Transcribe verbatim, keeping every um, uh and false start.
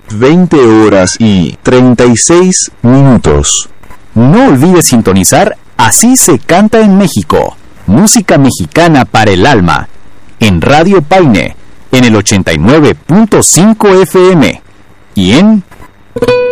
veinte horas y treinta y seis minutos. No olvides sintonizar Así se canta en México. Música mexicana para el alma. En Radio Paine, en el ochenta y nueve punto cinco F M. Y en